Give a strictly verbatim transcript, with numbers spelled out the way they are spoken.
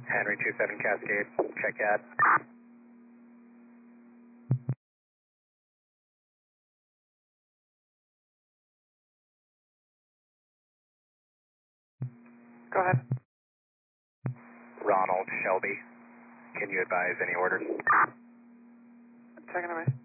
Henry two seven Cascade, check out. Go ahead. Ronald Shelby, can you advise any orders? Taking away.